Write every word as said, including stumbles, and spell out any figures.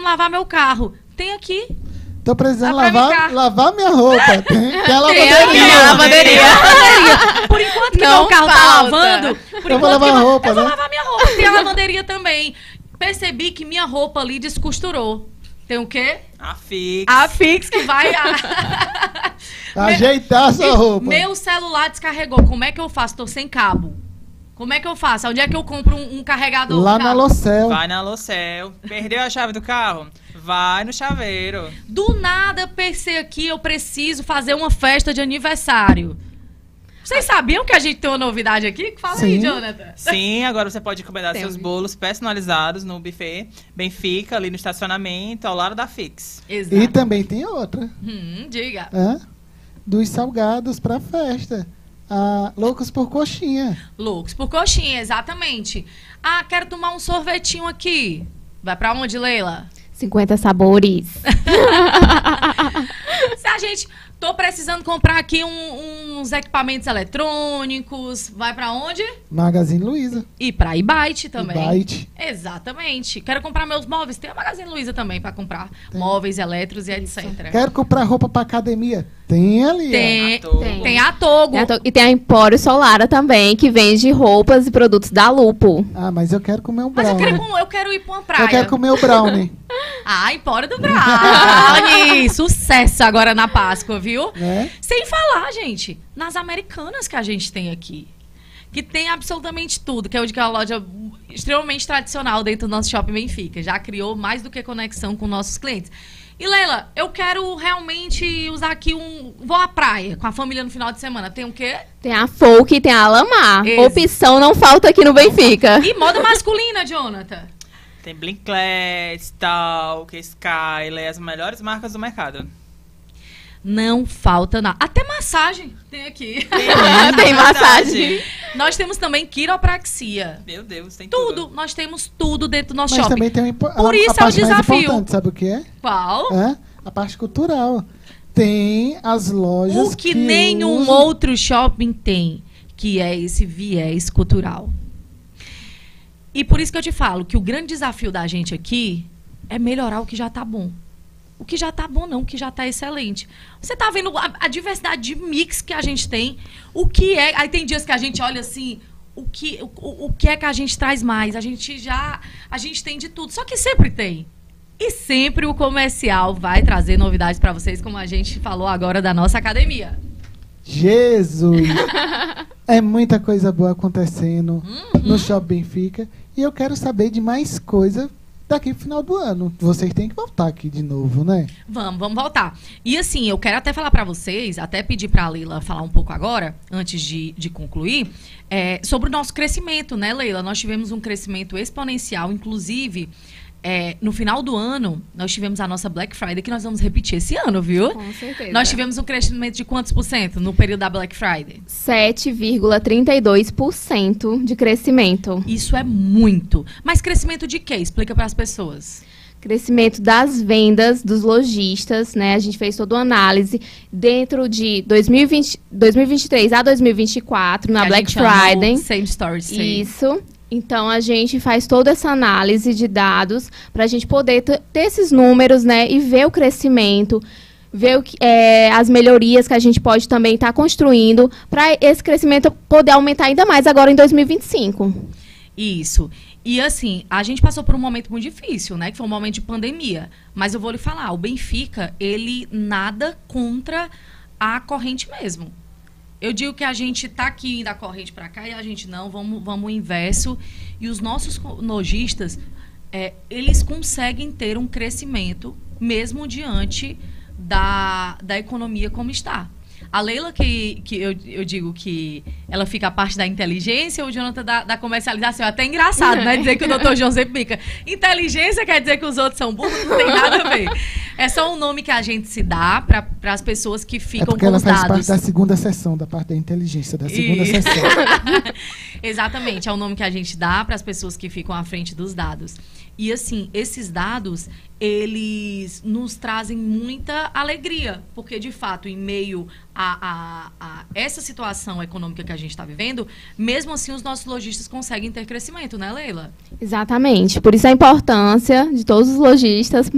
lavar meu carro. Tem aqui. Tô precisando Dá pra lavar, brincar. lavar minha roupa. Tem, tem a Tem lavanderia. a lavanderia. Por enquanto que Não meu carro tá falta. lavando, por Eu vou enquanto lavar que a eu- roupa, eu vou né? lavar minha roupa. Tem a lavanderia também. Percebi que minha roupa ali descosturou. Tem o quê? A Fix. A Fix que vai... A... Ajeitar a sua roupa. Meu celular descarregou. Como é que eu faço? Tô sem cabo. Como é que eu faço? Onde é que eu compro um, um carregador? Lá na Cabo? Locel. Vai na Locel. Perdeu a chave do carro? Vai no chaveiro. Do nada, pensei aqui, eu preciso fazer uma festa de aniversário. Vocês sabiam que a gente tem uma novidade aqui? Fala aí, Sim. Jonathan. Sim, agora você pode encomendar Tem. seus bolos personalizados no buffet Benfica, ali no estacionamento, ao lado da Fix. Exato. E também tem outra. Hum, diga. Hã? Dos salgados pra festa. Ah, loucos por coxinha. Loucos por coxinha, exatamente. Ah, quero tomar um sorvetinho aqui. Vai pra onde, Leila? cinquenta sabores. Se a gente... Tô precisando comprar aqui um- uns equipamentos eletrônicos. Vai pra onde? Magazine Luiza. E pra Ibite também. Byte. Exatamente. Quero comprar meus móveis. Tem a Magazine Luiza também pra comprar móveis, eletros e etcétera. Quero comprar roupa pra academia. Tem ali. ó. Tem, A Togo. Tem. tem a Togo. Tem a to- E tem a Empório Solara também, que vende roupas e produtos da Lupo. Ah, mas eu quero comer um Mas eu brownie. quero, com- eu quero ir pra uma praia. Eu quero comer o brownie. Ah, Empório do Brownie. Sucesso agora na Páscoa, viu? Né? Sem falar, gente, nas Americanas que a gente tem aqui. Que tem absolutamente tudo, que é onde que é uma loja extremamente tradicional dentro do nosso Shopping Benfica. Já criou mais do que conexão com nossos clientes. E, Leila, eu quero realmente usar aqui um... Vou à praia com a família no final de semana. Tem o quê? Tem a Folk e tem a Alamar. Esse. Opção não falta aqui no Benfica. E moda masculina, Jonathan? Tem Blinklet, Stalk, Skyler, as melhores marcas do mercado. Não falta nada. Até massagem tem aqui. Tem massagem. Nós temos também quiropraxia. Meu Deus, tem Tudo. tudo. Nós temos tudo dentro do nosso Mas shopping. também tem um impo- Por a, isso a é o parte mais desafio. importante, sabe o que é? Qual? Hã? A parte cultural. Tem as lojas O que, nenhum usam- outro shopping tem, que é esse viés cultural. E por isso que eu te falo que o grande desafio da gente aqui é melhorar o que já tá bom. O que já tá bom não, o que já tá excelente. Você tá vendo a, a diversidade de mix que a gente tem, o que é... Aí tem dias que a gente olha assim, o que, o, o que é que a gente traz mais? A gente já... A gente tem de tudo, só que sempre tem. E sempre o comercial vai trazer novidades para vocês, como a gente falou agora da nossa academia. Jesus! É muita coisa boa acontecendo Uhum. no Shopping Benfica. E eu quero saber de mais coisa daqui pro final do ano. Vocês têm que voltar aqui de novo, né? Vamos, vamos voltar. E assim, eu quero até falar para vocês, até pedir para a Leila falar um pouco agora, antes de, de concluir, é, sobre o nosso crescimento, né, Leila? Nós tivemos um crescimento exponencial, inclusive... É, no final do ano, nós tivemos a nossa Black Friday, que nós vamos repetir esse ano, viu? Com certeza. Nós tivemos um crescimento de quantos por cento no período da Black Friday? sete vírgula trinta e dois por cento de crescimento. Isso é muito. Mas crescimento de quê? Explica para as pessoas. Crescimento das vendas dos lojistas, né? A gente fez toda uma análise dentro de dois mil e vinte, dois mil e vinte e três a dois mil e vinte e quatro, na Que a Black gente chama o Friday. Same Story Sale. Isso. Então, a gente faz toda essa análise de dados para a gente poder ter esses números, né? E ver o crescimento, ver o que, é, as melhorias que a gente pode também estar construindo para esse crescimento poder aumentar ainda mais agora em dois mil e vinte e cinco. Isso. E assim, a gente passou por um momento muito difícil, né? Que foi um momento de pandemia. Mas eu vou lhe falar, o Benfica, ele nada contra a corrente mesmo. Eu digo que a gente tá aqui da corrente para cá e a gente não, vamos, vamos o inverso. E os nossos co- lojistas, é, eles conseguem ter um crescimento mesmo diante da, da economia como está. A Leila, que, que eu, eu digo que ela fica a parte da inteligência, o Jonathan da, da comercialização. É até engraçado, né? Dizer que o doutor João sempre fica. Inteligência quer dizer que os outros são burros, não tem nada a ver. É só um nome que a gente se dá para as pessoas que É ficam porque com ela os faz dados. parte da segunda sessão, da parte da inteligência, da segunda E- sessão. Exatamente, é o nome que a gente dá para as pessoas que ficam à frente dos dados. E assim, esses dados, eles nos trazem muita alegria, porque de fato, em meio a, a, a essa situação econômica que a gente está vivendo, mesmo assim os nossos lojistas conseguem ter crescimento, né, Leila? Exatamente. Por isso a importância de todos os lojistas